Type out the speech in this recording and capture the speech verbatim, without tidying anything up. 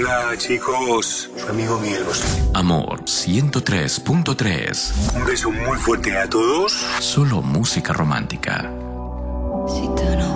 Hola, chicos. Su amigo Miguel Bosé. Amor ciento tres punto tres. Un beso muy fuerte a todos. Solo música romántica. Si tú no